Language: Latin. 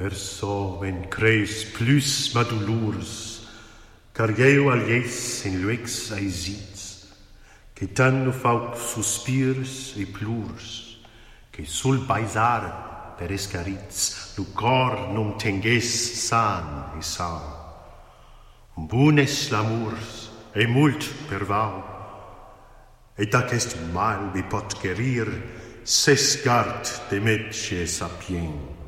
Perso en creus plus madulurs, car eu alies en luex aisits, que tan no fauc suspirs e plurs, que sul paisar per escarits, lu cor non tengués san e sal. Bun es l'amurs, e mult per vau, et aquest mal vi pot guerir, s'escart de metge sapient.